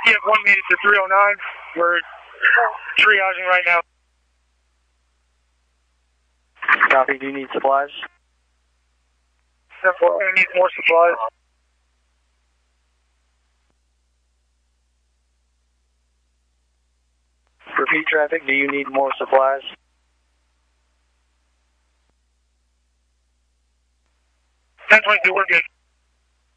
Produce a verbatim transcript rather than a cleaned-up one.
You have one meter to three oh nine. We're triaging right now. Copy, do you need supplies? We need more supplies. Repeat traffic, do you need more supplies? ten twenty-two, we're good.